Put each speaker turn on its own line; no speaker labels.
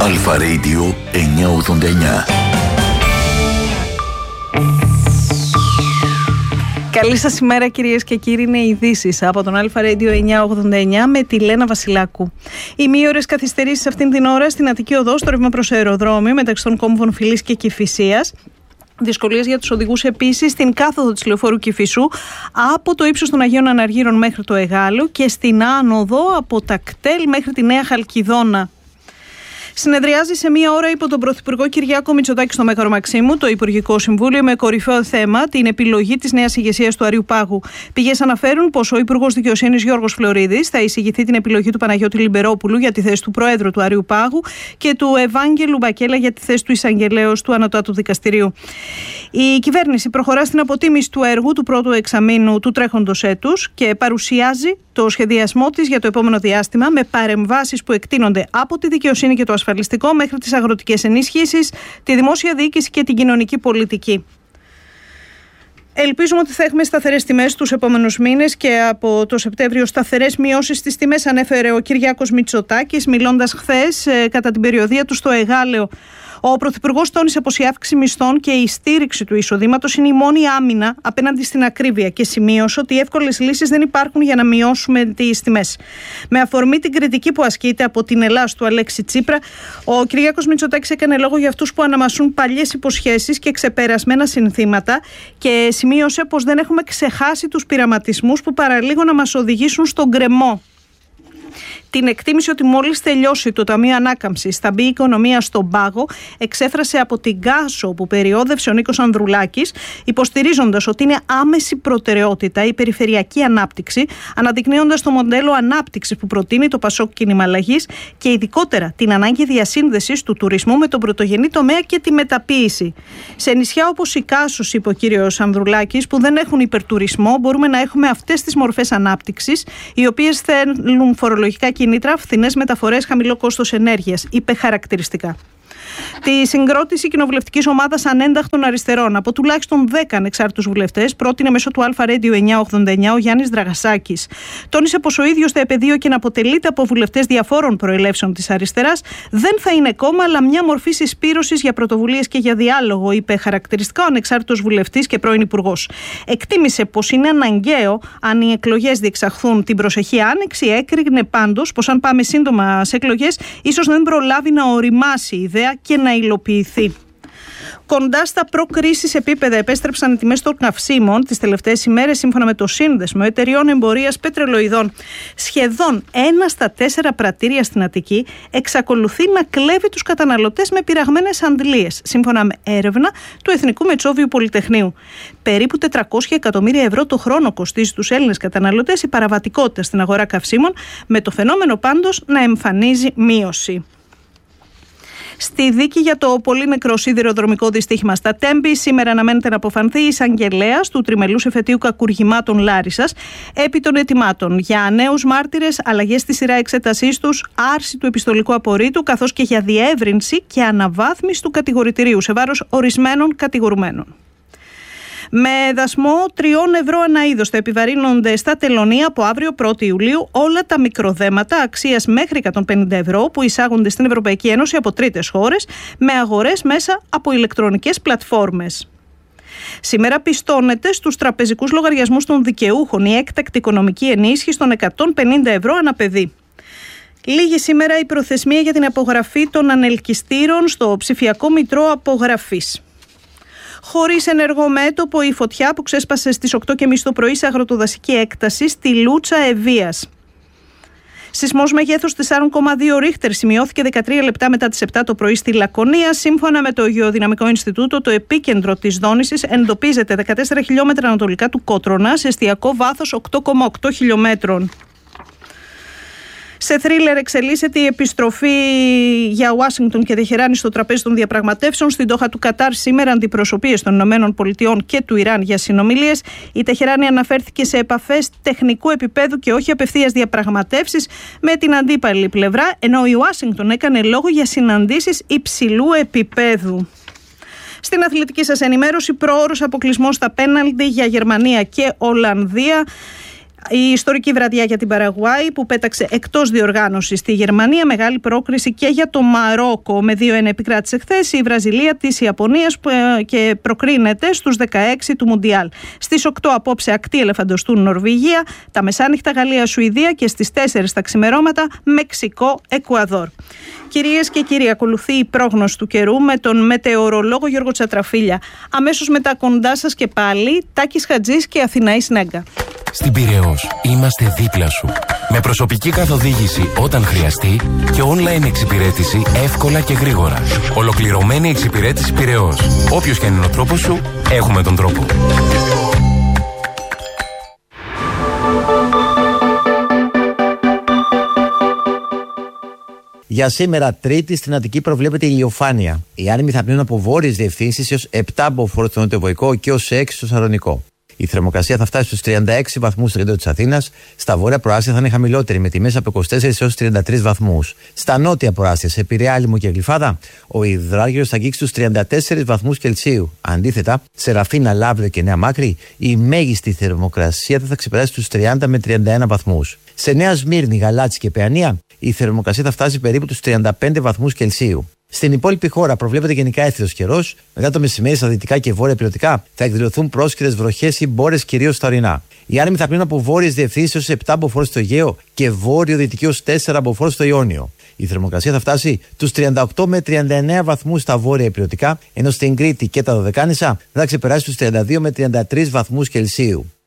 Αλφα Radio 989.
Καλή σας ημέρα κυρίες και κύριοι, είναι οι ειδήσεις από τον Αλφα Radio 989 με τη Λένα Βασιλάκου. Οι μήωρες καθυστερήσεις αυτήν την ώρα στην Αττική Οδό στο ρεύμα προς αεροδρόμιο μεταξύ των κόμβων Φυλής και Κηφισίας. Δυσκολίες για τους οδηγούς επίσης στην κάθοδο της λεωφόρου Κηφισού από το ύψος των Αγίων Αναργύρων μέχρι το Εγάλο και στην άνοδο από τα κτέλ μέχρι τη Νέα Χαλκιδόνα. Συνεδριάζει σε μία ώρα υπό τον Πρωθυπουργό Κυριάκο Μητσοτάκη στο Μέγαρο Μαξίμου το Υπουργικό Συμβούλιο με κορυφαίο θέμα την επιλογή της νέας ηγεσίας του Αριού Πάγου. Πηγές αναφέρουν πως ο Υπουργός Δικαιοσύνης Γιώργος Φλωρίδης θα εισηγηθεί την επιλογή του Παναγιώτη Λιμπερόπουλου για τη θέση του Προέδρου του Αριού Πάγου και του Ευάγγελου Μπακέλα για τη θέση του Εισαγγελέως του Ανωτάτου Δικαστηρίου. Η κυβέρνηση προχωρά στην αποτίμηση του έργου του πρώτου εξαμήνου του τρέχοντος έτους και παρουσιάζει το σχεδιασμό της για το επόμενο διάστημα με παρεμβάσεις που εκτείνονται από τη δικαιοσύνη και το ασφαλιστικό μέχρι τις αγροτικές ενισχύσεις, τη δημόσια διοίκηση και την κοινωνική πολιτική. Ελπίζουμε ότι θα έχουμε σταθερές τιμές τους επόμενους μήνες και από το Σεπτέμβριο σταθερές μειώσεις στις τιμές, ανέφερε ο Κυριάκος Μητσοτάκης μιλώντας χθες κατά την περιοδεία του στο Εγάλεο. Ο Πρωθυπουργός τόνισε πως η αύξηση μισθών και η στήριξη του εισοδήματος είναι η μόνη άμυνα απέναντι στην ακρίβεια και σημείωσε ότι εύκολες λύσεις δεν υπάρχουν για να μειώσουμε τις τιμές. Με αφορμή την κριτική που ασκείται από την Ελλάς του Αλέξη Τσίπρα, ο Κυριάκος Μητσοτάκης έκανε λόγο για αυτούς που αναμασούν παλιές υποσχέσεις και ξεπερασμένα συνθήματα και σημείωσε πως δεν έχουμε ξεχάσει τους πειραματισμούς που παραλίγο να μας οδηγήσουν στον γκρεμό. Την εκτίμηση ότι μόλις τελειώσει το Ταμείο Ανάκαμψης θα μπει η οικονομία στον πάγο εξέφρασε από την Κάσο που περιόδευσε ο Νίκος Ανδρουλάκης, υποστηρίζοντας ότι είναι άμεση προτεραιότητα η περιφερειακή ανάπτυξη, αναδεικνύοντας το μοντέλο ανάπτυξης που προτείνει το Πασόκ Κίνημα Αλλαγής και ειδικότερα την ανάγκη διασύνδεσης του τουρισμού με τον πρωτογενή τομέα και τη μεταποίηση. Σε νησιά όπως η Κάσος, είπε ο κύριος Ανδρουλάκης, που δεν έχουν υπερτουρισμό, μπορούμε να έχουμε αυτές τις μορφές ανάπτυξης, οι οποίες θέλουν φορολογικά κινήτρα, φθηνές μεταφορές, χαμηλό κόστος ενέργειας, είπε χαρακτηριστικά. Τη συγκρότηση κοινοβουλευτικής ομάδας ανένταχτων αριστερών από τουλάχιστον 10 ανεξάρτητους βουλευτές πρότεινε μέσω του Αλφα Radio 989 ο Γιάννης Δραγασάκης. Τόνισε πως ο ίδιος το επεδίωκε να αποτελείται από βουλευτές διαφόρων προελεύσεων της αριστεράς. Δεν θα είναι κόμμα, αλλά μια μορφή συσπήρωσης για πρωτοβουλίες και για διάλογο, είπε χαρακτηριστικά ο ανεξάρτητος βουλευτής και πρώην υπουργός. Εκτίμησε πως είναι αναγκαίο, αν οι εκλογές διεξαχθούν την προσεχή άνοιξη, έκρινε πάντως πως αν πάμε σύντομα σε εκλογές, ίσως δεν προλάβει να οριμάσει η ιδέα και να υλοποιηθεί. Κοντά στα προ-κρίσης επίπεδα επέστρεψαν οι τιμές των καυσίμων τις τελευταίες ημέρες, σύμφωνα με το Σύνδεσμο Εταιριών Εμπορίας Πετρελοειδών. Σχεδόν 1 στα 4 πρατήρια στην Αττική εξακολουθεί να κλέβει τους καταναλωτές με πειραγμένες αντλίες, σύμφωνα με έρευνα του Εθνικού Μετσόβιου Πολυτεχνείου. Περίπου 400 εκατομμύρια ευρώ το χρόνο κοστίζει στους Έλληνες καταναλωτές η παραβατικότητα στην αγορά καυσίμων, με το φαινόμενο πάντως να εμφανίζει μείωση. Στη δίκη για το πολύ νεκρό σιδηροδρομικό δυστύχημα στα Τέμπη, σήμερα αναμένεται να αποφανθεί η εισαγγελέας του τριμελούς εφετείου κακουργημάτων Λάρισσας επί των αιτημάτων για νέους μάρτυρες, αλλαγές στη σειρά εξέτασής τους, άρση του επιστολικού απορρίτου, καθώς και για διεύρυνση και αναβάθμιση του κατηγορητηρίου σε βάρος ορισμένων κατηγορουμένων. Με δασμό 3 ευρώ ανά είδος θα επιβαρύνονται στα τελωνεία από αύριο 1η Ιουλίου όλα τα μικροδέματα αξίας μέχρι 150 ευρώ που εισάγονται στην Ευρωπαϊκή Ένωση από τρίτες χώρες με αγορές μέσα από ηλεκτρονικές πλατφόρμες. Σήμερα πιστώνεται στους τραπεζικούς λογαριασμούς των δικαιούχων η έκτακτη οικονομική ενίσχυση των 150 ευρώ ανά παιδί. Λίγη σήμερα η προθεσμία για την απογραφή των ανελκυστήρων στο ψηφιακό μητρό απογραφής. Χωρίς ενεργό μέτωπο η φωτιά που ξέσπασε στις 8.30 το πρωί σε αγροτοδασική έκταση στη Λούτσα Ευβίας. Σεισμός μεγέθους 4,2 ρίχτερ σημειώθηκε 13 λεπτά μετά τις 7 το πρωί στη Λακωνία. Σύμφωνα με το Γεωδυναμικό Ινστιτούτο, το επίκεντρο της δόνησης εντοπίζεται 14 χιλιόμετρα ανατολικά του Κότρονα σε εστιακό βάθος 8,8 χιλιόμετρων. Σε θρίλερ εξελίσσεται η επιστροφή για Ουάσιγκτον και Τεχεράνη στο τραπέζι των διαπραγματεύσεων. Στην Ντόχα του Κατάρ σήμερα αντιπροσωπείες των ΗΠΑ και του Ιράν για συνομιλίες. Η Τεχεράνη αναφέρθηκε σε επαφές τεχνικού επίπεδου και όχι απευθείας διαπραγματεύσεις με την αντίπαλη πλευρά, ενώ η Ουάσιγκτον έκανε λόγο για συναντήσεις υψηλού επίπεδου. Στην αθλητική σας ενημέρωση, πρόωρος αποκλεισμός στα πέναλτι για Γερμανία και Ολλανδία. Η ιστορική βραδιά για την Παραγουάη που πέταξε εκτός διοργάνωσης στη Γερμανία. Μεγάλη πρόκριση και για το Μαρόκο. Με 2-1 επικράτησε χθες η Βραζιλία της Ιαπωνίας και προκρίνεται στους 16 του Μουντιάλ. Στις 8 απόψε ακτή ελεφαντοστούν Νορβηγία, τα μεσάνυχτα Γαλλία-Σουηδία και στις 4 τα ξημερώματα Μεξικό-Εκουαδόρ. Κυρίες και κύριοι, ακολουθεί η πρόγνωση του καιρού με τον μετεωρολόγο Γιώργο Τσατραφίλια. Αμέσως μετά κοντά σας και πάλι Τάκης Χατζής και Αθηναής Νέγκα.
Στην Πειραιώς είμαστε δίπλα σου. Με προσωπική καθοδήγηση όταν χρειαστεί και online εξυπηρέτηση εύκολα και γρήγορα. Ολοκληρωμένη εξυπηρέτηση Πειραιώς. Όποιος και αν είναι ο τρόπος σου, έχουμε τον τρόπο.
Για σήμερα, Τρίτη, στην Αττική προβλέπεται ηλιοφάνεια. Οι άνεμοι θα πνέουν από βόρειες διευθύνσεις έως 7 από φορό στο νοτιοβοϊκό και έως 6 στο Σαλονικό. Η θερμοκρασία θα φτάσει στους 36 βαθμούς στο κέντρο της Αθήνας. Στα βόρεια προάστια θα είναι χαμηλότερη, με τιμές από 24 έως 33 βαθμούς. Στα νότια προάστια, σε Πειραιά, Λίμνο και Γλυφάδα, ο υδράργυρος θα αγγίξει τους 34 βαθμούς Κελσίου. Αντίθετα, σε Ραφίνα, Λαύριο και Νέα Μάκρη, η μέγιστη θερμοκρασία θα ξεπεράσει τους 30 με 31 βαθμούς. Σε Νέα Σμύρνη, Γαλάτσι και Παιανία, η θερμοκρασία θα φτάσει περίπου τους 35 βαθμούς Κελσίου. Στην υπόλοιπη χώρα προβλέπεται γενικά έθριος καιρός. Μετά το μεσημέρι στα δυτικά και βόρεια υπηρετικά θα εκδηλωθούν πρόσκαιρες βροχές ή μπόρες κυρίως στα ορεινά. Οι άνεμοι θα πνέουν από βόρειες διευθύνσεις έως 7 μποφόρ στο Αιγαίο και βόρειο-δυτική έως 4 μποφόρ στο Ιόνιο. Η θερμοκρασία θα φτάσει τους 38 με 39 βαθμούς στα βόρεια υπηρετικά, ενώ στην Κρήτη και τα Δωδεκάνησα θα ξεπεράσει τους 32 με 33 βαθμούς Κελσίου.